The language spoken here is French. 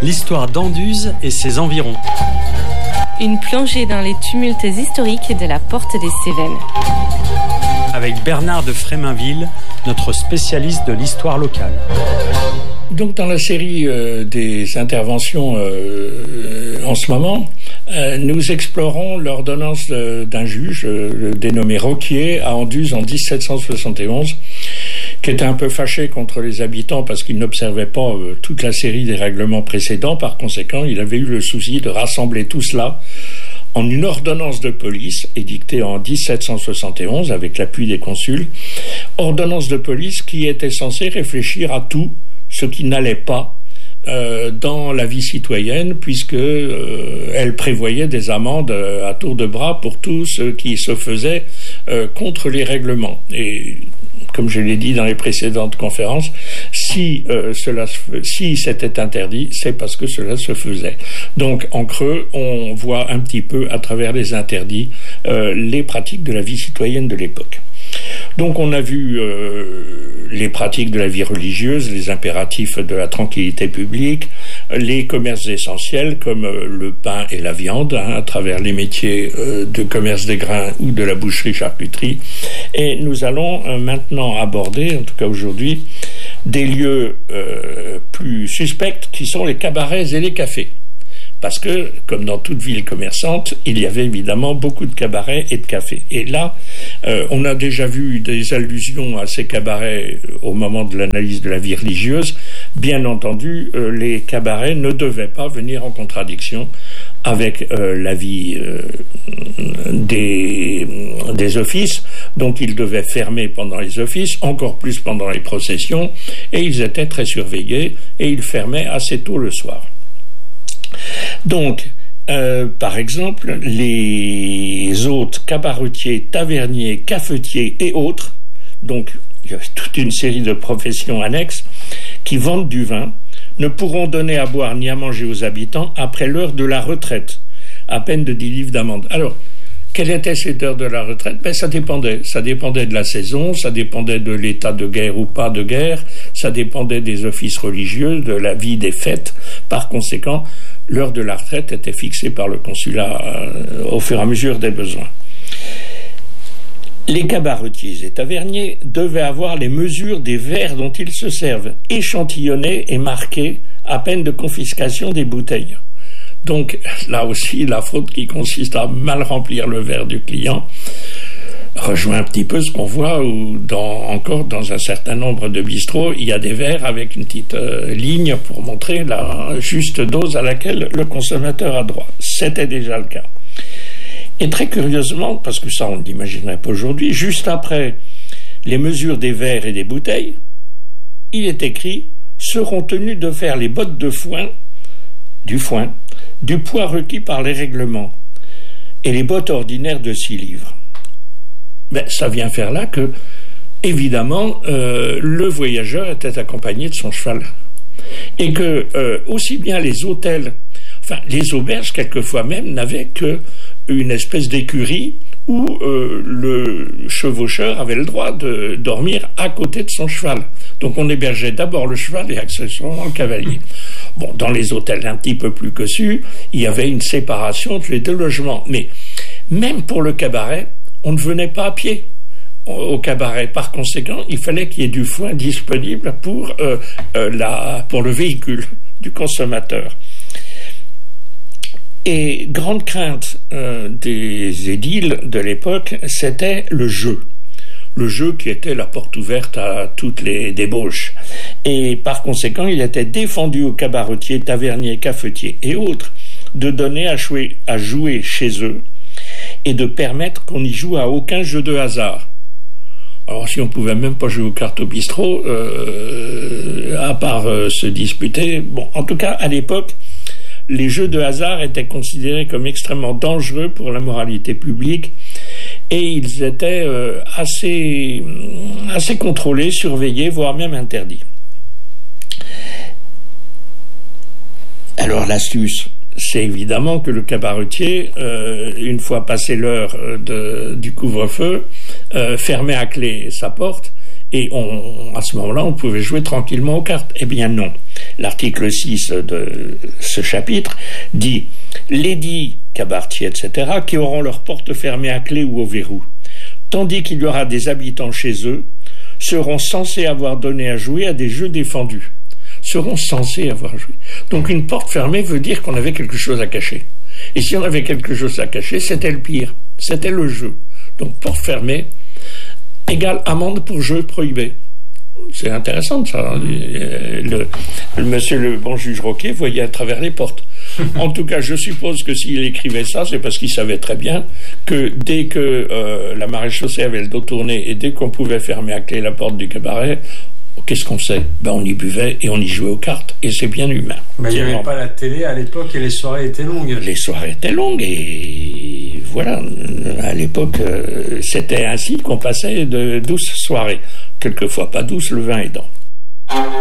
l'histoire d'Anduze et ses environs. Une plongée dans les tumultes historiques de la Porte des Cévennes. Avec Bernard de Fréminville, notre spécialiste de l'histoire locale. Donc dans la série des interventions en ce moment, nous explorons l'ordonnance d'un juge dénommé Roquier à Anduze en 1771, qui était un peu fâché contre les habitants parce qu'il n'observait pas toute la série des règlements précédents. Par conséquent, il avait eu le souci de rassembler tout cela en une ordonnance de police édictée en 1771 avec l'appui des consuls, ordonnance de police qui était censée réfléchir à tout ce qui n'allait pas dans la vie citoyenne, puisque elle prévoyait des amendes à tour de bras pour tout ce qui se faisait contre les règlements. Et comme je l'ai dit dans les précédentes conférences, si c'était interdit, c'est parce que cela se faisait. Donc, en creux, on voit un petit peu à travers les interdits les pratiques de la vie citoyenne de l'époque. Donc, on a vu les pratiques de la vie religieuse, les impératifs de la tranquillité publique, les commerces essentiels comme le pain et la viande, à travers les métiers de commerce des grains ou de la boucherie-charcuterie. Et nous allons maintenant aborder, en tout cas aujourd'hui, des lieux plus suspects qui sont les cabarets et les cafés. Parce que, comme dans toute ville commerçante, il y avait évidemment beaucoup de cabarets et de cafés. Et là, on a déjà vu des allusions à ces cabarets au moment de l'analyse de la vie religieuse. Bien entendu, les cabarets ne devaient pas venir en contradiction avec la vie des offices. Donc ils devaient fermer pendant les offices, encore plus pendant les processions, et ils étaient très surveillés, et ils fermaient assez tôt le soir. Donc, par exemple, les hôtes, cabaretiers, taverniers, cafetiers et autres, donc il y a toute une série de professions annexes qui vendent du vin, ne pourront donner à boire ni à manger aux habitants après l'heure de la retraite, à peine de 10 livres d'amende. Alors, quelle était cette heure de la retraite? Ça dépendait. Ça dépendait de la saison, ça dépendait de l'état de guerre ou pas de guerre, ça dépendait des offices religieux, de la vie des fêtes. Par conséquent, l'heure de la retraite était fixée par le consulat au fur et à mesure des besoins. Les cabaretiers et taverniers devaient avoir les mesures des verres dont ils se servent, échantillonnés et marqués, à peine de confiscation des bouteilles. Donc, là aussi, la faute qui consiste à mal remplir le verre du client rejoint un petit peu ce qu'on voit encore dans un certain nombre de bistrots, il y a des verres avec une petite ligne pour montrer la juste dose à laquelle le consommateur a droit. C'était déjà le cas. Et très curieusement, parce que ça on ne l'imaginerait pas aujourd'hui, juste après les mesures des verres et des bouteilles, il est écrit « seront tenus de faire les bottes de foin, du poids requis par les règlements, et les bottes ordinaires de 6 livres ». Ça vient faire là que, évidemment, le voyageur était accompagné de son cheval. Et que, aussi bien les hôtels, les auberges, quelquefois même, n'avaient qu'une espèce d'écurie où le chevaucheur avait le droit de dormir à côté de son cheval. Donc on hébergeait d'abord le cheval et accessoirement le cavalier. Bon, dans les hôtels un petit peu plus cossus, il y avait une séparation entre les deux logements. Mais même pour le cabaret, on ne venait pas à pied au cabaret. Par conséquent, il fallait qu'il y ait du foin disponible pour le véhicule du consommateur. Et grande crainte des édiles de l'époque, c'était le jeu. Le jeu qui était la porte ouverte à toutes les débauches. Et par conséquent, il était défendu aux cabaretiers, taverniers, cafetiers et autres de donner à jouer chez eux et de permettre qu'on n'y joue à aucun jeu de hasard. Alors si on pouvait même pas jouer aux cartes au bistrot, à part se disputer, bon, en tout cas à l'époque, les jeux de hasard étaient considérés comme extrêmement dangereux pour la moralité publique et ils étaient assez contrôlés, surveillés, voire même interdits. Alors l'astuce, c'est évidemment que le cabaretier, une fois passé l'heure du couvre-feu, fermait à clé sa porte et à ce moment-là, on pouvait jouer tranquillement aux cartes. Eh bien non. l'article 6 de ce chapitre, dit « Lesdits cabaretiers, etc., qui auront leur porte fermée à clé ou au verrou, tandis qu'il y aura des habitants chez eux, seront censés avoir donné à jouer à des jeux défendus. » Seront censés avoir joué. Donc une porte fermée veut dire qu'on avait quelque chose à cacher. Et si on avait quelque chose à cacher, c'était le pire. C'était le jeu. Donc porte fermée égale amende pour jeu prohibé. C'est intéressant ça. Monsieur le bon juge Roquier voyait à travers les portes. En tout cas, je suppose que s'il écrivait ça, c'est parce qu'il savait très bien que dès que la maréchaussée avait le dos tourné et dès qu'on pouvait fermer à clé la porte du cabaret, qu'est-ce qu'on faisait ? On y buvait et on y jouait aux cartes. Et c'est bien humain. Il n'y avait pas la télé à l'époque et les soirées étaient longues. Les soirées étaient longues et voilà. À l'époque, c'était ainsi qu'on passait de douces soirées. Quelquefois pas douces, le vin aidant.